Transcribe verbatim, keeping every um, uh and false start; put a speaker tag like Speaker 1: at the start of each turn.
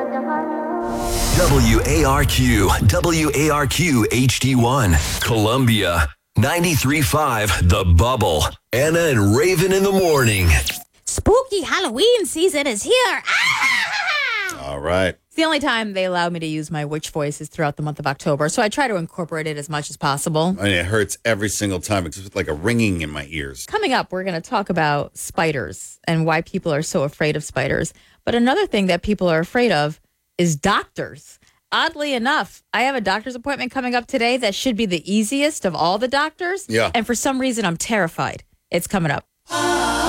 Speaker 1: W A R Q, W A R Q H D one, Columbia, ninety-three point five, The Bubble. Anna and Raven in the morning.
Speaker 2: Spooky Halloween season is here. Ah!
Speaker 3: All right.
Speaker 2: It's the only time they allow me to use my witch voices throughout the month of October, so I try to incorporate it as much as possible.
Speaker 3: I mean, it hurts every single time. It's like a ringing in my ears.
Speaker 2: Coming up, we're going to talk about spiders and why people are so afraid of spiders. But another thing that people are afraid of is doctors. Oddly enough, I have a doctor's appointment coming up today that should be the easiest of all the doctors.
Speaker 3: Yeah.
Speaker 2: And for some reason, I'm terrified. It's coming up.